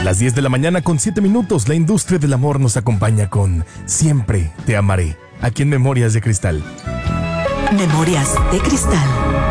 Las 10 de la mañana con 7 minutos, la industria del amor nos acompaña con Siempre te amaré, aquí en Memorias de Cristal. Memorias de Cristal.